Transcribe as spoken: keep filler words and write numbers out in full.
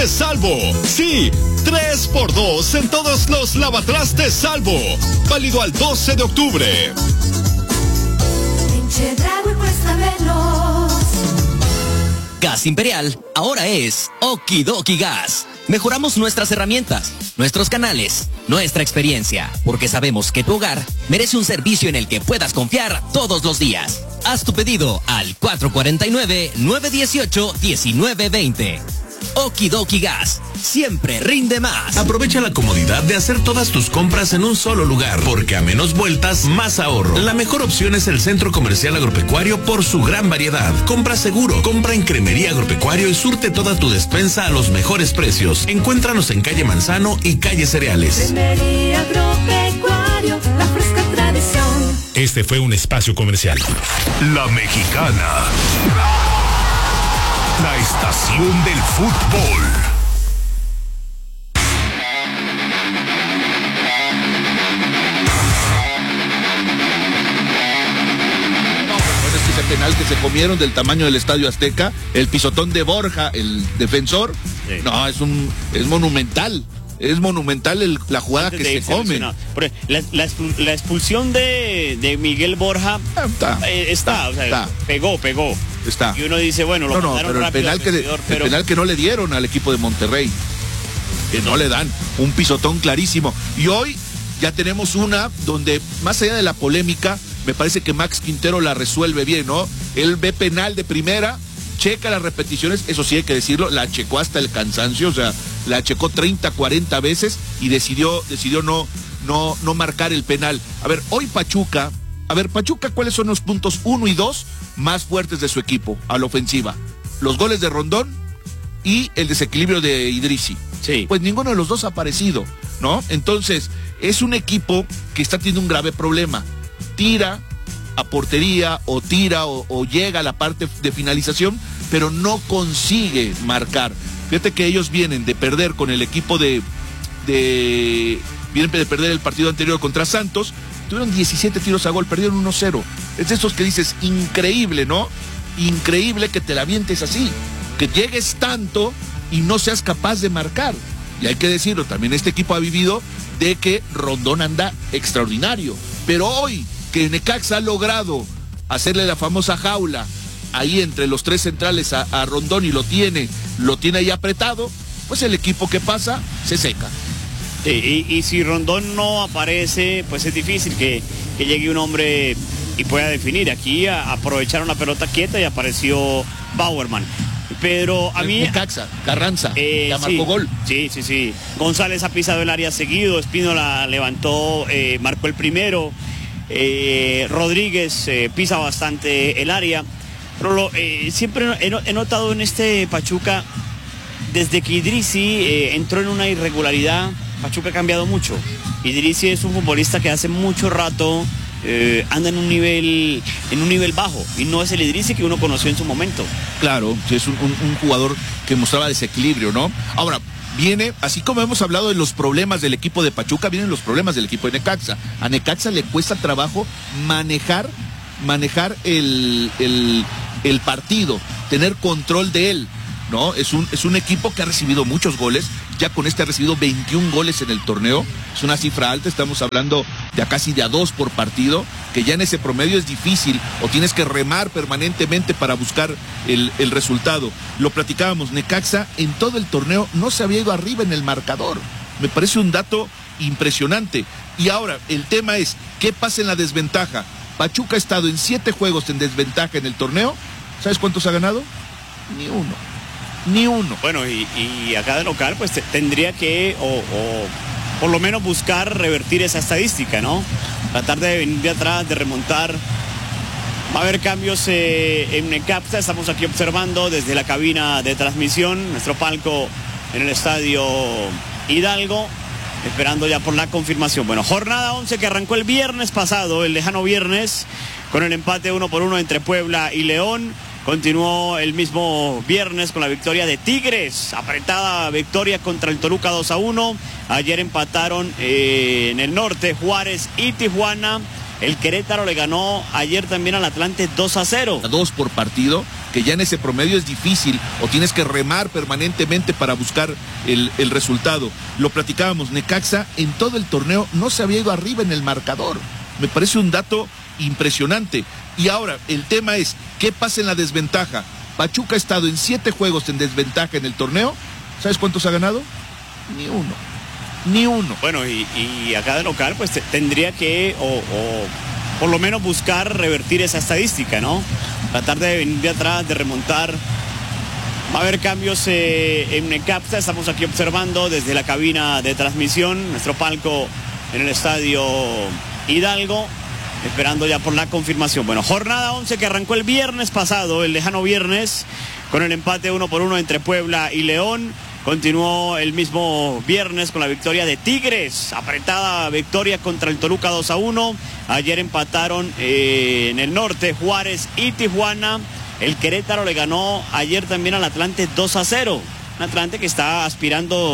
Salvo. Sí, tres por dos en todos los lavatrastes Salvo. Válido al doce de octubre. En Chedraui cuesta menos. Gas Imperial ahora es Okidoki Gas. Mejoramos nuestras herramientas, nuestros canales, nuestra experiencia, porque sabemos que tu hogar merece un servicio en el que puedas confiar todos los días. Haz tu pedido al cuatro cuatro nueve, nueve uno ocho, uno nueve dos cero. Okidoki Gas, siempre rinde más. Aprovecha la comodidad de hacer todas tus compras en un solo lugar, porque a menos vueltas, más ahorro. La mejor opción es el Centro Comercial Agropecuario por su gran variedad. Compra seguro, compra en Cremería Agropecuario y surte toda tu despensa a los mejores precios. Encuéntranos en calle Manzano y calle Cereales. Cremería Agropecuario, la fresca tradición. Este fue un espacio comercial. La Mexicana, la estación del fútbol. Ese penal que se comieron del tamaño del Estadio Azteca, el pisotón de Borja, el defensor, sí. No, es un es monumental. Es monumental el, la jugada Antes que se come. La, la, la expulsión de, de Miguel Borja está, eh, está, está, o sea, está. pegó, pegó. Está. Y uno dice, bueno, lo no, no, pero el penal, que, vestidor, pero... el penal que no le dieron al equipo de Monterrey, que no le dan, un pisotón clarísimo. Y hoy ya tenemos una donde, más allá de la polémica, me parece que Max Quintero la resuelve bien, ¿no? Él ve penal de primera, checa las repeticiones, eso sí hay que decirlo, la checó hasta el cansancio, o sea, la checó treinta, cuarenta veces y decidió, decidió no, no, no marcar el penal. A ver, hoy Pachuca, a ver, Pachuca, ¿cuáles son los puntos uno y dos más fuertes de su equipo a la ofensiva? Los goles de Rondón y el desequilibrio de Idrissi. Sí. Pues ninguno de los dos ha aparecido, ¿no? Entonces, es un equipo que está teniendo un grave problema. Tira a portería o tira o, o llega a la parte de finalización, pero no consigue marcar. Fíjate que ellos vienen de perder con el equipo de, de vienen de perder el partido anterior contra Santos, tuvieron diecisiete tiros a gol, perdieron uno cero. Es de esos que dices, increíble, ¿no? Increíble que te la avientes así, que llegues tanto y no seas capaz de marcar. Y hay que decirlo, también este equipo ha vivido de que Rondón anda extraordinario, pero hoy que Necaxa ha logrado hacerle la famosa jaula ahí entre los tres centrales a, a Rondón y lo tiene, lo tiene ahí apretado, pues el equipo que pasa se seca. Sí, y, y si Rondón no aparece, pues es difícil que, que llegue un hombre y pueda definir. Aquí a, aprovecharon la pelota quieta y apareció Bauerman. Pero a mí... Necaxa, Carranza, eh, ya marcó sí, gol. Sí, sí, sí. González ha pisado el área seguido, Espínola levantó, eh, marcó el primero. Eh, Rodríguez eh, pisa bastante el área, pero lo, eh, siempre he, he notado en este Pachuca, desde que Idrissi eh, entró en una irregularidad, Pachuca ha cambiado mucho. Idrissi es un futbolista que hace mucho rato eh, anda en un nivel en un nivel bajo y no es el Idrissi que uno conoció en su momento. Claro, es un, un, un jugador que mostraba desequilibrio, ¿no? Ahora, viene, así como hemos hablado de los problemas del equipo de Pachuca, vienen los problemas del equipo de Necaxa. A Necaxa le cuesta trabajo manejar, manejar el, el, el partido, tener control de él, ¿no? Es un, es un equipo que ha recibido muchos goles, ya con este ha recibido veintiún goles en el torneo, es una cifra alta, estamos hablando de a casi de a dos por partido, que ya en ese promedio es difícil, o tienes que remar permanentemente para buscar el, el resultado. Lo platicábamos, Necaxa en todo el torneo no se había ido arriba en el marcador, me parece un dato impresionante. Y ahora, el tema es, ¿qué pasa en la desventaja? Pachuca ha estado en siete juegos en desventaja en el torneo, ¿sabes cuántos ha ganado? Ni uno. Ni uno. Bueno, y, y acá de local, pues te, tendría que, o, o por lo menos buscar revertir esa estadística, ¿no? Tratar de venir de atrás, de remontar. Va a haber cambios eh, en Necaxa, estamos aquí observando desde la cabina de transmisión, nuestro palco en el estadio Hidalgo, esperando ya por la confirmación. Bueno, jornada once que arrancó el viernes pasado, el lejano viernes, con el empate uno por uno entre Puebla y León. Continuó el mismo viernes con la victoria de Tigres, apretada victoria contra el Toluca dos a uno. Ayer empataron eh, en el norte Juárez y Tijuana. El Querétaro le ganó ayer también al Atlante dos a cero. Dos por partido. que ya en ese promedio es difícil o tienes que remar permanentemente para buscar el, el resultado. Lo platicábamos, Necaxa en todo el torneo no se había ido arriba en el marcador. Me parece un dato impresionante. Y ahora, el tema es, ¿qué pasa en la desventaja? Pachuca ha estado en siete juegos en desventaja en el torneo. ¿Sabes cuántos ha ganado? Ni uno. Ni uno. Bueno, y, y acá de local, pues te, tendría que, o, o por lo menos buscar revertir esa estadística, ¿no? Tratar de venir de atrás, de remontar. Va a haber cambios eh, en Necaxa. Estamos aquí observando desde la cabina de transmisión, nuestro palco en el estadio Hidalgo, esperando ya por la confirmación. Bueno, jornada once que arrancó el viernes pasado, el lejano viernes, con el empate uno por uno entre Puebla y León. Continuó el mismo viernes con la victoria de Tigres, apretada victoria contra el Toluca dos a uno. Ayer empataron eh, en el norte Juárez y Tijuana. El Querétaro le ganó ayer también al Atlante dos a cero. Un Atlante que está aspirando